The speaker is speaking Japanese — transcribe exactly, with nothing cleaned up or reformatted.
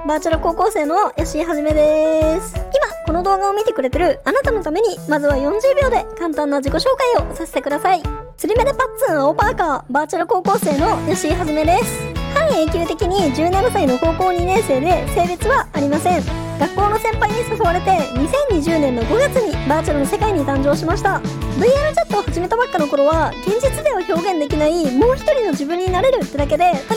バーチャル高校生の吉井はじめです。今この動画を見てくれてるあなたのために、まずはよんじゅうびょうで簡単な自己紹介をさせてください。釣り目でパッツン青パーカー、バーチャル高校生の吉井はじめです。半永久的にじゅうななさいの高校にねん生で、性別はありません。学校の先輩に誘われてにせんにじゅうねんのごがつにバーチャルの世界に誕生しました。 ブイアール チャットを始めたばっかの頃は、現実では表現できないもう一人の自分になれるってだけで